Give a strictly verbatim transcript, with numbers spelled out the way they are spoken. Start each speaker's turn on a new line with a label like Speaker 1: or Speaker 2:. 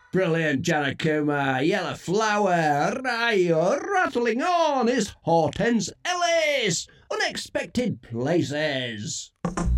Speaker 1: Brilliant, Janakuma. Yellow Flower. Right, rattling on is Hortense Ellis. Unexpected Places.